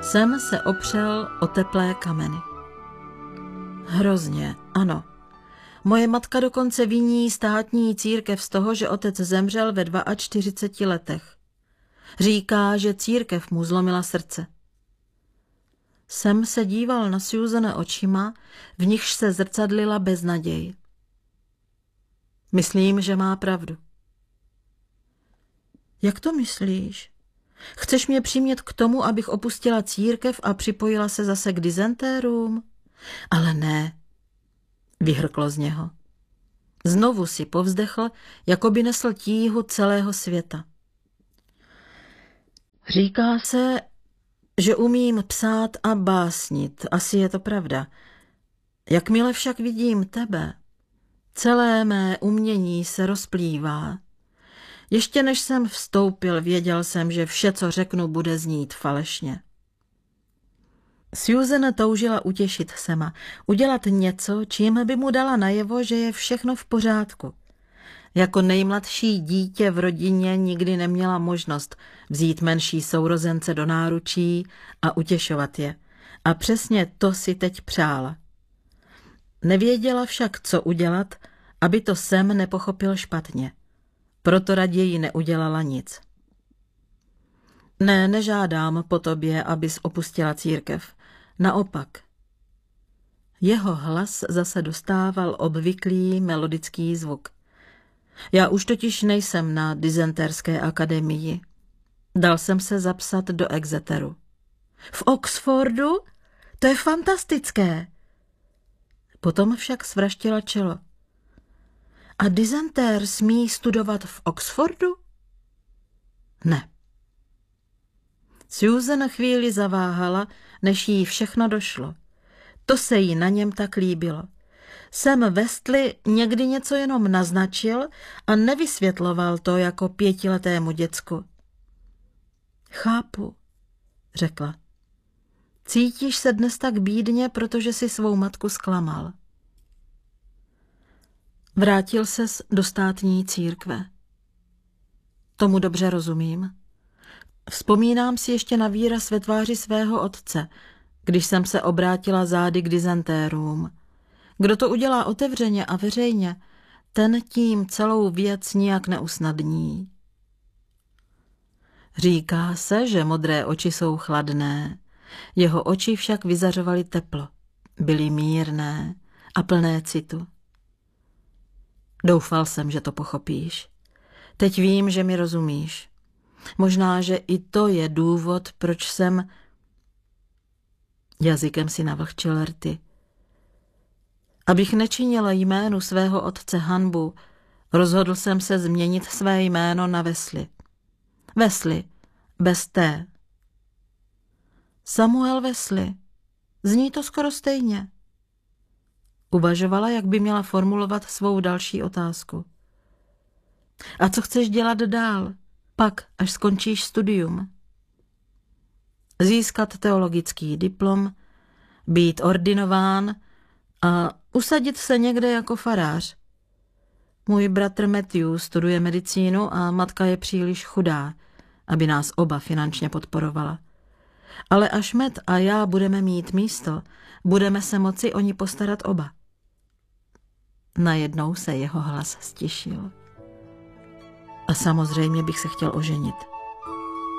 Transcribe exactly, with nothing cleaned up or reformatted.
Sam se opřel o teplé kameny. Hrozně, ano. Moje matka dokonce viní státní církev z toho, že otec zemřel ve čtyřiceti dvou letech. Říká, že církev mu zlomila srdce. Sam se díval na Susan očima, v nichž se zrcadlila beznaděj. Myslím, že má pravdu. Jak to myslíš? Chceš mě přimět k tomu, abych opustila církev a připojila se zase k dizentérům? Ale ne, vyhrklo z něho. Znovu si povzdechl, jako by nesl tíhu celého světa. Říká se, že umím psát a básnit, asi je to pravda. Jakmile však vidím tebe, celé mé umění se rozplývá. Ještě než jsem vstoupil, věděl jsem, že vše, co řeknu, bude znít falešně. Susan toužila utěšit Sama, udělat něco, čím by mu dala najevo, že je všechno v pořádku. Jako nejmladší dítě v rodině nikdy neměla možnost vzít menší sourozence do náručí a utěšovat je. A přesně to si teď přála. Nevěděla však, co udělat, aby to Sam nepochopil špatně. Proto raději neudělala nic. Ne, nežádám po tobě, abys opustila církev. Naopak. Jeho hlas zase dostával obvyklý melodický zvuk. Já už totiž nejsem na dizentérské akademii. Dal jsem se zapsat do Exeteru. V Oxfordu? To je fantastické. Potom však svraštila čelo. A dizentér smí studovat v Oxfordu? Ne. Susan chvíli zaváhala, než jí všechno došlo. To se jí na něm tak líbilo. Sam Westley někdy něco jenom naznačil a nevysvětloval to jako pětiletému děcku. Chápu, řekla. Cítíš se dnes tak bídně, protože si svou matku zklamal. Vrátil ses do státní církve. Tomu dobře rozumím. Vzpomínám si ještě na výraz ve tváři svého otce, když jsem se obrátila zády k dizentérům. Kdo to udělá otevřeně a veřejně, ten tím celou věc nijak neusnadní. Říká se, že modré oči jsou chladné. Jeho oči však vyzařovaly teplo. Byly mírné a plné citu. Doufal jsem, že to pochopíš. Teď vím, že mi rozumíš. Možná, že i to je důvod, proč jsem... Jazykem si navlhčil rty. Abych nečinila jménu svého otce hanbu, rozhodl jsem se změnit své jméno na Wesley. Wesley, bez té. Samuel Wesley. Zní to skoro stejně. Uvažovala, jak by měla formulovat svou další otázku. A co chceš dělat dál, pak, až skončíš studium? Získat teologický diplom, být ordinován a usadit se někde jako farář. Můj bratr Matthew studuje medicínu a matka je příliš chudá, aby nás oba finančně podporovala. Ale až Matt a já budeme mít místo, budeme se moci o ní postarat oba. Najednou se jeho hlas ztišil. A samozřejmě bych se chtěl oženit.